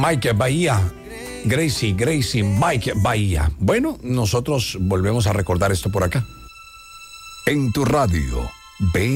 Mike Bahía. Gracie, Mike Bahía. Bueno, nosotros volvemos a recordar esto por acá. En tu radio, ve